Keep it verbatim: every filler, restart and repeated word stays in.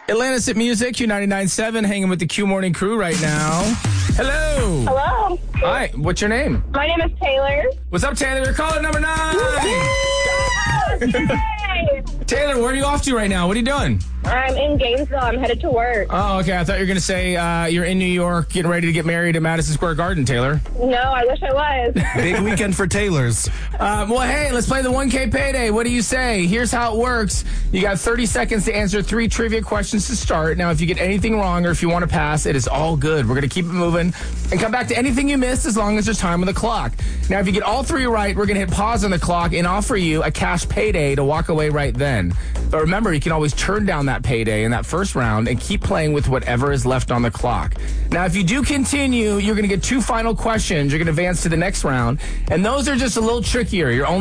Atlantis at Music, Q ninety-nine point seven, hanging with the Q Morning Crew right now. Hello. Hello. Hi, what's your name? My name is Taylor. What's up, Taylor? You're caller number nine. Yay! Taylor, where are you off to right now? What are you doing? I'm in Gainesville. I'm headed to work. Oh, okay. I thought you were going to say uh, you're in New York getting ready to get married at Madison Square Garden, Taylor. No, I wish I was. Big weekend for Taylors. Um, well, hey, let's play the one K payday. What do you say? Here's how it works. You got thirty seconds to answer three trivia questions to start. Now, if you get anything wrong or if you want to pass, it is all good. We're going to keep it moving and come back to anything you missed as long as there's time on the clock. Now, if you get all three right, we're going to hit pause on the clock and offer you a cash payday to walk away right then. But remember, you can always turn down that payday in that first round and keep playing with whatever is left on the clock. Now, if you do continue, you're going to get two final questions. You're going to advance to the next round, and those are just a little trickier. You're only